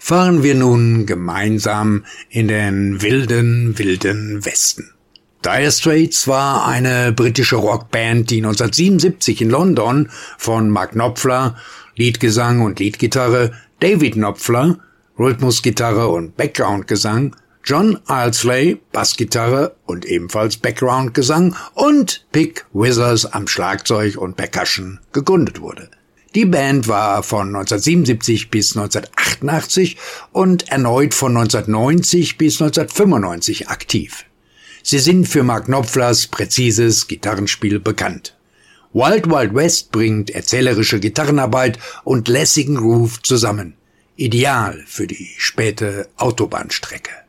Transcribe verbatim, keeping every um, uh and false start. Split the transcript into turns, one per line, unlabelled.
fahren wir nun gemeinsam in den wilden, wilden Westen. Dire Straits war eine britische Rockband, die neunzehnhundertsiebenundsiebzig in London von Mark Knopfler, Leadgesang und Leadgitarre, David Knopfler, Rhythmusgitarre und Backgroundgesang, John Ilsley, Bassgitarre und ebenfalls Backgroundgesang und Pick Withers am Schlagzeug und Percussion gegründet wurde. Die Band war von neunzehnhundertsiebenundsiebzig bis neunzehnhundertachtundachtzig und erneut von neunzehnhundertneunzig bis neunzehnhundertfünfundneunzig aktiv. Sie sind für Mark Knopflers präzises Gitarrenspiel bekannt. Wild Wild West bringt erzählerische Gitarrenarbeit und lässigen Groove zusammen. Ideal für die späte Autobahnstrecke.